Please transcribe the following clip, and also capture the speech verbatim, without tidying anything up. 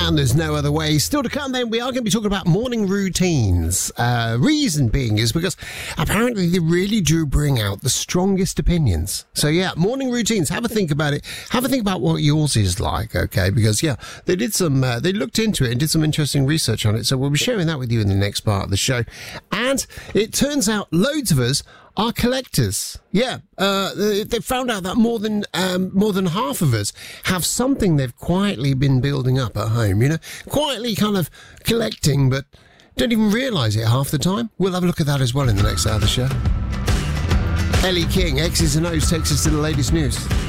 And there's no other way. Still to come then, we are going to be talking about morning routines. Uh, reason being is because apparently they really do bring out the strongest opinions. So yeah, morning routines, have a think about it. Have a think about what yours is like, okay? Because yeah, they did some, uh, they looked into it and did some interesting research on it. So we'll be sharing that with you in the next part of the show. And it turns out loads of us are collectors. Yeah, uh, they, they found out that more than um, more than half of us have something they've quietly been building up at home, you know, quietly kind of collecting, but don't even realise it half the time. We'll have a look at that as well in the next hour of the show. Ellie King, X's and O's, takes us to the latest news.